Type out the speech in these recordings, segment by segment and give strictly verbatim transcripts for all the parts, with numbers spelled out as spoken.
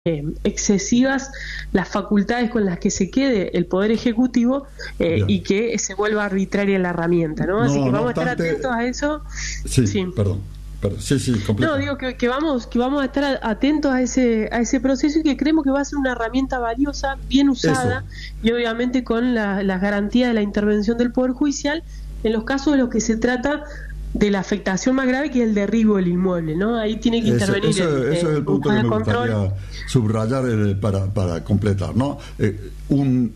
Eh, excesivas las facultades con las que se quede el Poder Ejecutivo eh, y que se vuelva arbitraria la herramienta, ¿no? no Así que no vamos obstante, a estar atentos a eso. Sí, sí. perdón. Perdón. Sí, sí, no, digo que, que vamos que vamos a estar atentos a ese a ese proceso y que creemos que va a ser una herramienta valiosa, bien usada eso. Y obviamente con la, las garantías de la intervención del Poder Judicial en los casos en los que se trata de la afectación más grave, que es el derribo del inmueble, ¿no? Ahí tiene que intervenir eso, eso, el, eso es el punto que me control. gustaría subrayar eh, para, para completar, ¿no? Eh, un,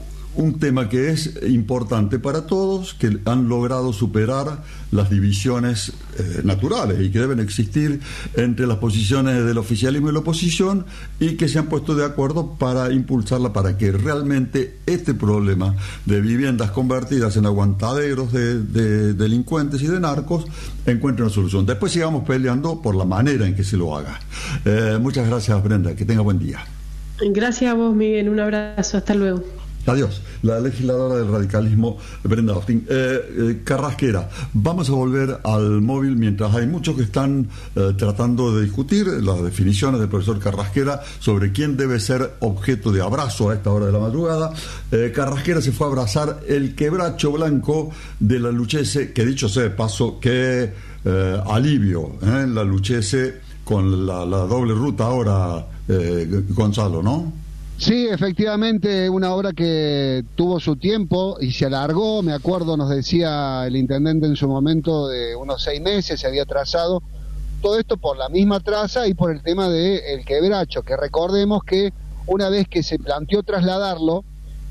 un tema que es importante para todos, que han logrado superar las divisiones eh, naturales y que deben existir entre las posiciones del oficialismo y la oposición, y que se han puesto de acuerdo para impulsarla, para que realmente este problema de viviendas convertidas en aguantaderos de, de delincuentes y de narcos encuentre una solución. Después sigamos peleando por la manera en que se lo haga. Eh, muchas gracias, Brenda, que tenga buen día. Gracias a vos, Miguel, un abrazo, hasta luego. Adiós. La legisladora del radicalismo, Brenda Austin. Eh, eh, Carrasquera, vamos a volver al móvil mientras hay muchos que están eh, tratando de discutir las definiciones del profesor Carrasquera sobre quién debe ser objeto de abrazo a esta hora de la madrugada. Eh, Carrasquera se fue a abrazar el quebracho blanco de la Lucchese, que dicho sea de paso, que eh, alivio, eh, la Lucchese con la, la doble ruta ahora, eh, Gonzalo, ¿no? Sí, efectivamente, una obra que tuvo su tiempo y se alargó. Me acuerdo, nos decía el intendente en su momento, de unos seis meses se había trazado. Todo esto por la misma traza y por el tema del quebracho, que recordemos que una vez que se planteó trasladarlo,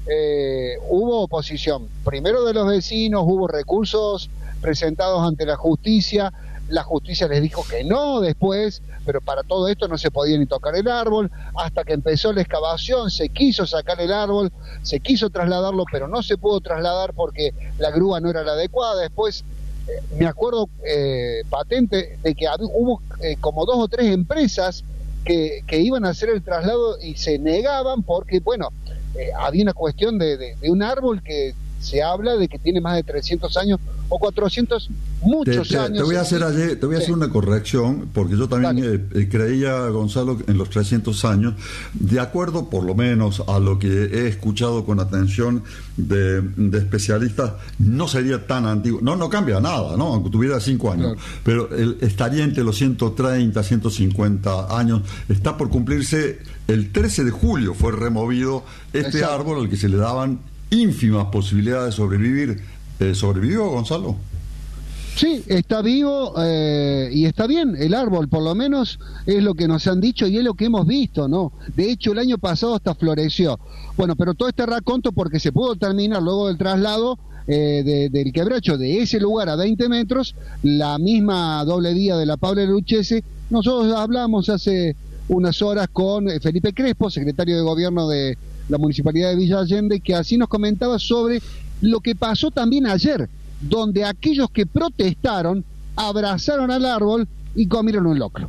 eh, hubo oposición. Primero de los vecinos, hubo recursos presentados ante la justicia. La justicia les dijo que no después, pero para todo esto no se podía ni tocar el árbol. Hasta que empezó la excavación, se quiso sacar el árbol, se quiso trasladarlo, pero no se pudo trasladar porque la grúa no era la adecuada. Después, eh, me acuerdo eh, patente de que hab- hubo eh, como dos o tres empresas que, que iban a hacer el traslado y se negaban porque, bueno, eh, había una cuestión de, de, de un árbol que se habla de que tiene más de trescientos años o cuatrocientos, muchos te, te, años. Te voy a hacer, ayer, te voy a hacer sí. una corrección, porque yo también eh, creía, Gonzalo, en los trescientos años, de acuerdo por lo menos a lo que he escuchado con atención de, de especialistas, no sería tan antiguo, no no cambia nada, ¿no? Aunque tuviera cinco años, claro. Pero él estaría entre los ciento treinta, ciento cincuenta años. Está por cumplirse, el trece de julio fue removido este Exacto. árbol al que se le daban ínfimas posibilidades de sobrevivir. Eh, ¿Sobrevivió, Gonzalo? Sí, está vivo eh, y está bien. El árbol, por lo menos, es lo que nos han dicho y es lo que hemos visto, ¿no? De hecho, el año pasado hasta floreció. Bueno, pero todo este raconto porque se pudo terminar luego del traslado eh, de, del quebracho de ese lugar a veinte metros, la misma doble vía de la Pablo Lucchese. Nosotros hablamos hace unas horas con Felipe Crespo, secretario de Gobierno de la Municipalidad de Villa Allende, que así nos comentaba sobre lo que pasó también ayer, donde aquellos que protestaron abrazaron al árbol y comieron un locro.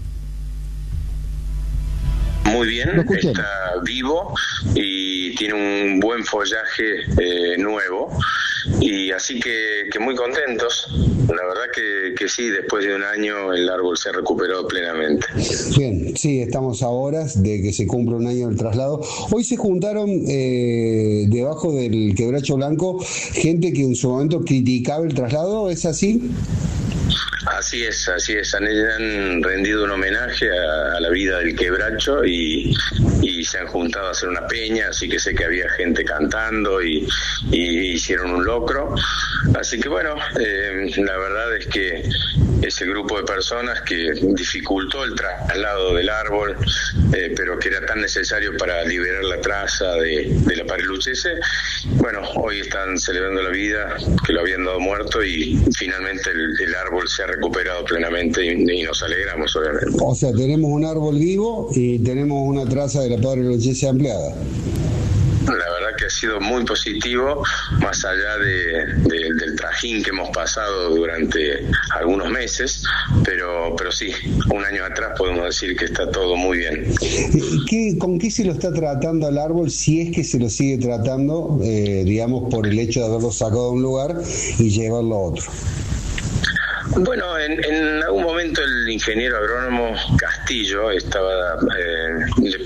Muy bien, está vivo y tiene un buen follaje eh, nuevo, y así que, que muy contentos. La verdad que, que sí, después de un año el árbol se recuperó plenamente. Bien, sí, estamos a horas de que se cumpla un año del traslado. Hoy se juntaron eh, debajo del quebracho blanco gente que en su momento criticaba el traslado, ¿es así? Así es, así es. Han, han rendido un homenaje a, a la vida del quebracho y, y se han juntado a hacer una peña, así que sé que había gente cantando y, y hicieron un locro. Así que bueno, eh, la verdad es que ese grupo de personas que dificultó el traslado del árbol, eh, pero que era tan necesario para liberar la traza de, de la Pablo Lucchese, bueno, hoy están celebrando la vida, que lo habían dado muerto, y finalmente el, el árbol se ha recuperado plenamente y, y nos alegramos, obviamente. O sea, tenemos un árbol vivo y tenemos una traza de la Pablo Lucchese ampliada. La verdad que ha sido muy positivo, más allá de, de, del trajín que hemos pasado durante algunos meses, pero pero sí, un año atrás podemos decir que está todo muy bien. ¿Qué, ¿Con qué se lo está tratando al árbol, si es que se lo sigue tratando, eh, digamos, por el hecho de haberlo sacado de un lugar y llevarlo a otro? Bueno, en, en algún momento el ingeniero agrónomo Castillo estaba eh, le